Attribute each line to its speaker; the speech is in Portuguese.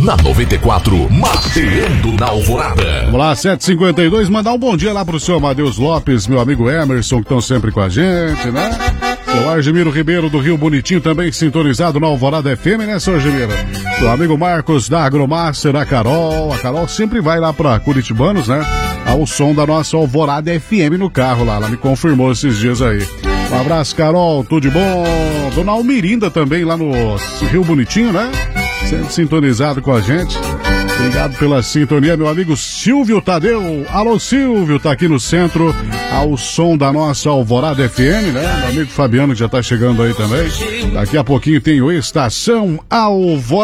Speaker 1: na 94, Mateando na Alvorada.
Speaker 2: Vamos lá, 7h52, mandar um bom dia lá pro seu Amadeus Lopes, meu amigo Emerson, que estão sempre com a gente, né? Seu Argemiro Ribeiro do Rio Bonitinho, também sintonizado na Alvorada FM, né, seu Argemiro? Seu amigo Marcos da Agromaster, a Carol sempre vai lá pra Curitibanos, né? Ao som da nossa Alvorada FM no carro lá, ela me confirmou esses dias aí. Um abraço, Carol, tudo de bom? Dona Almirinda também lá no Rio Bonitinho, né? Sempre sintonizado com a gente. Obrigado pela sintonia, meu amigo Silvio Tadeu. Alô, Silvio, tá aqui no centro, ao som da nossa Alvorada FM, né? Meu amigo Fabiano, que já tá chegando aí também. Daqui a pouquinho tem o Estação Alvorada.